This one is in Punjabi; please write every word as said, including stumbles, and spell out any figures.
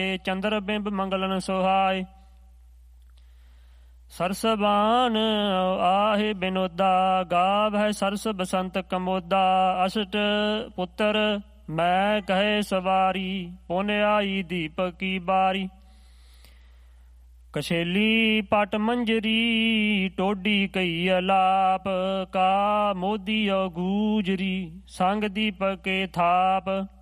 ਚੰਦਰ ਬਿੰਬ ਮੰਗਲਨ ਸੁਹਾਏ। ਸਰਸ ਬਾਨ ਆਹੇ ਬਿਨੋਦਾ ਗਾਵਹਿ ਸਰਸ ਬਸੰਤ ਕਮੋਦਾ। ਅਸ਼ਟ ਪੁੱਤਰ ਮੈਂ ਕਹੇ ਸਵਾਰੀ ਪੁਨ ਆਈ ਦੀਪਕ ਕੀ ਬਾਰੀ। ਕਛੇਲੀ ਪਟ ਮੰਜਰੀ ਟੋਡੀ ਕਈ ਅਲਾਪ। ਕਾ ਮੋਦੀ ਗੂਜਰੀ ਸੰਗ ਦੀਪਕ ਕੇ ਥਾਪ।